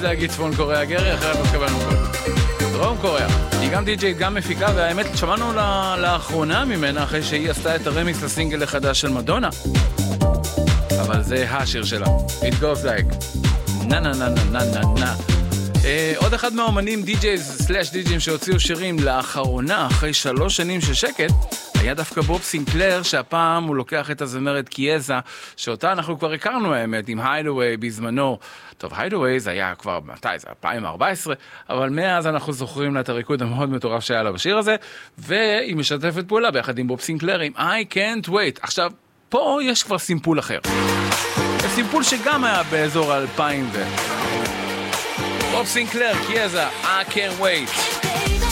להגיד צפון קוריאה גרי, אחרת לא תקבלנו כל. דרום קוריאה. היא גם די-ג'יית, גם מפיקה, והאמת, שמענו לאחרונה ממנה, אחרי שהיא עשתה את הרמיקס לסינגל החדש של מדונה. אבל זה השיר שלה. It goes like na na na na na na. עוד אחד מהאומנים די-ג'ייז/די-ג'ים שהוציאו שירים לאחרונה, אחרי 3 שנים של שקט, היה דווקא בוב סינקלר, שהפעם הוא לוקח את הזמרת קיאזה, שאותה אנחנו כבר הכרנו האמת, עם היידווי בזמנו. טוב, היידווי זה היה כבר, מתי? זה 2014, אבל מאז אנחנו זוכרים לה את הריקוד המאוד מטורף שהיה לה בשיר הזה, והיא משתפת פעולה ביחד עם בוב סינקלר, עם I Can't Wait. עכשיו, פה יש כבר סימפול אחר. סימפול שגם היה באזור 2000 בוב סינקלר, קיאזה, I Can't Wait.